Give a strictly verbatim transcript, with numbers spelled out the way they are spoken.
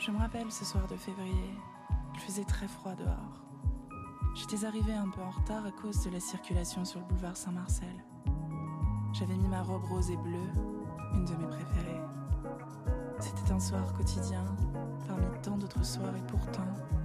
Je me rappelle ce soir de février, il faisait très froid dehors. J'étais arrivée un peu en retard à cause de la circulation sur le boulevard Saint-Marcel. J'avais mis ma robe rose et bleue, une de mes préférées. C'était un soir quotidien, parmi tant d'autres soirs et pourtant,